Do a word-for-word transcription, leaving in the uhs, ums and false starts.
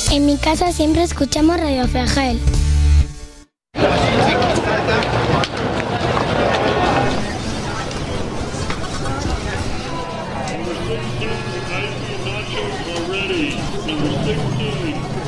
En mi casa siempre escuchamos Radio Fragel. Number sixteen, Nacho already. Number sixteen.